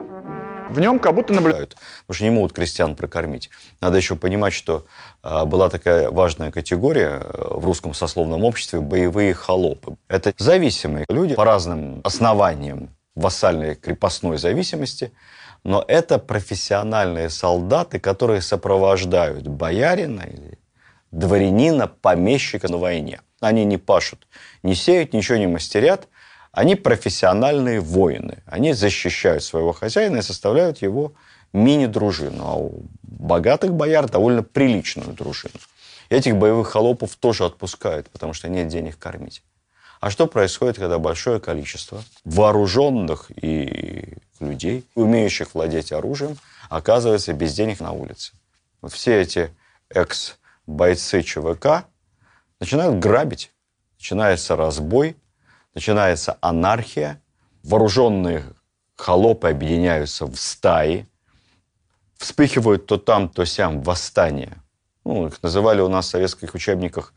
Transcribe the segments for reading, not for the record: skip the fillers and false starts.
В нем как будто наблюдают. Потому что не могут крестьян прокормить. Надо еще понимать, что была такая важная категория в русском сословном обществе – боевые холопы. Это зависимые люди по разным основаниям вассальной крепостной зависимости, но это профессиональные солдаты, которые сопровождают боярина или дворянина, помещика на войне. Они не пашут, не сеют, ничего не мастерят. Они профессиональные воины. Они защищают своего хозяина и составляют его мини-дружину. А у богатых бояр довольно приличную дружину. Этих боевых холопов тоже отпускают, потому что нет денег кормить. А что происходит, когда большое количество вооруженных и людей, умеющих владеть оружием, оказывается без денег на улице? Вот все эти экс-бойцы ЧВК начинают грабить. Начинается разбой. Начинается анархия, вооруженные холопы объединяются в стаи, вспыхивают то там, то сям восстания. Их называли у нас в советских учебниках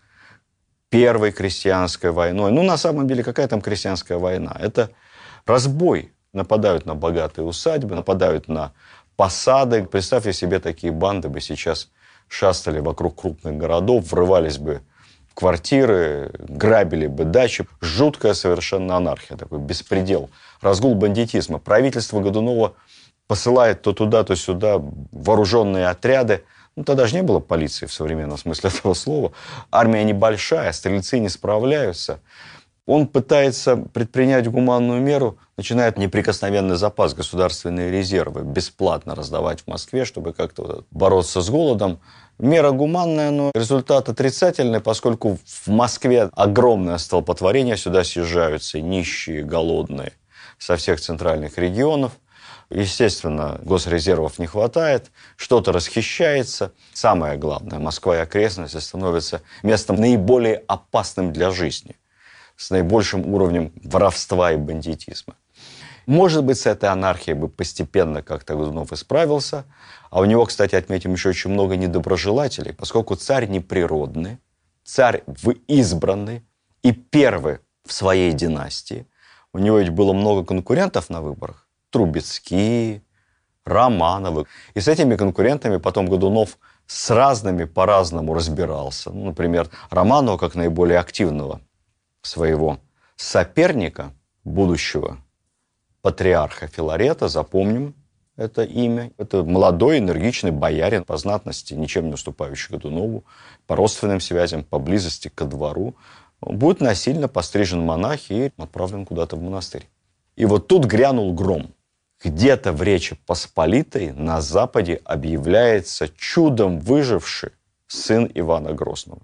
Первой крестьянской войной. На самом деле, какая там крестьянская война? Это разбой. Нападают на богатые усадьбы, нападают на посады. Представьте себе, такие банды бы сейчас шастали вокруг крупных городов, врывались бы в квартиры, грабили бы дачи. Жуткая совершенно анархия, такой беспредел, разгул бандитизма. Правительство Годунова посылает то туда, то сюда вооруженные отряды. Тогда же не было полиции в современном смысле этого слова. Армия небольшая, стрельцы не справляются. Он пытается предпринять гуманную меру, начинает неприкосновенный запас, государственные резервы бесплатно раздавать в Москве, чтобы как-то бороться с голодом. Мера гуманная, но результат отрицательный, поскольку в Москве огромное столпотворение, сюда съезжаются нищие, голодные со всех центральных регионов. Естественно, госрезервов не хватает, что-то расхищается. Самое главное, Москва и окрестности становятся местом наиболее опасным для жизни, с наибольшим уровнем воровства и бандитизма. Может быть, с этой анархией бы постепенно как-то Годунов исправился. А у него, кстати, отметим, еще очень много недоброжелателей, поскольку царь неприродный, царь избранный и первый в своей династии. У него ведь было много конкурентов на выборах. Трубецкие, Романовы. И с этими конкурентами потом Годунов с разными по-разному разбирался. Например, Романова, как наиболее активного своего соперника, будущего патриарха Филарета, запомним это имя. Это молодой, энергичный боярин, по знатности ничем не уступающий Годунову, по родственным связям, по близости ко двору. Будет насильно пострижен монах и отправлен куда-то в монастырь. И вот тут грянул гром. Где-то в Речи Посполитой на Западе объявляется чудом выживший сын Ивана Грозного.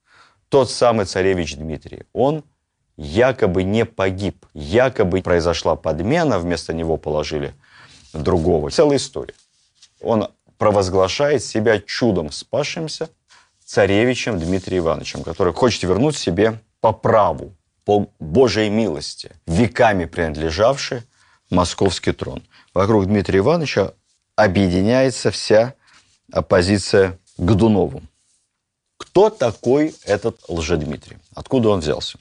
Тот самый царевич Дмитрий. Он якобы не погиб, якобы произошла подмена, вместо него положили другого. Целая история. Он провозглашает себя чудом спасшимся царевичем Дмитрием Ивановичем, который хочет вернуть себе по праву, по Божьей милости, веками принадлежавший московский трон. Вокруг Дмитрия Ивановича объединяется вся оппозиция Годунову. Кто такой этот Лжедмитрий? Откуда он взялся?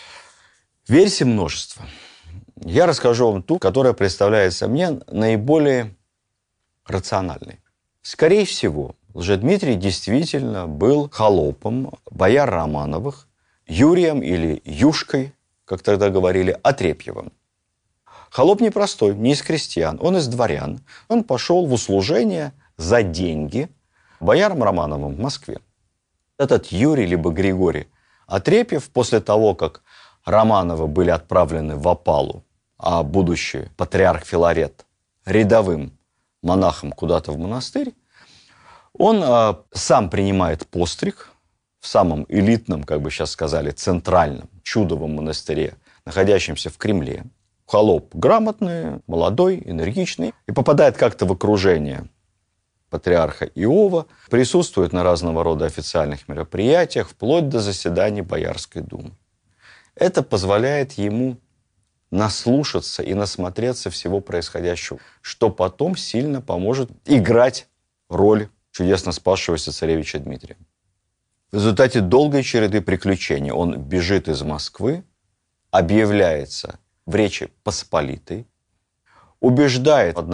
Версий множество. Я расскажу вам ту, которая представляется мне наиболее рациональной. Скорее всего, Лжедмитрий действительно был холопом бояр Романовых, Юрием или Юшкой, как тогда говорили, Отрепьевым. Холоп непростой, не из крестьян, он из дворян. Он пошел в услужение за деньги боярам Романовым в Москве. Этот Юрий либо Григорий Отрепьев после того, как Романовы были отправлены в опалу, а будущий патриарх Филарет рядовым монахом куда-то в монастырь, он сам принимает постриг в самом элитном, как бы сейчас сказали, центральном чудовом монастыре, находящемся в Кремле. Холоп грамотный, молодой, энергичный, и попадает как-то в окружение патриарха Иова, присутствует на разного рода официальных мероприятиях, вплоть до заседаний Боярской думы. Это позволяет ему наслушаться и насмотреться всего происходящего, что потом сильно поможет играть роль чудесно спасшегося царевича Дмитрия. В результате долгой череды приключений он бежит из Москвы, объявляется в Речи Посполитой, убеждает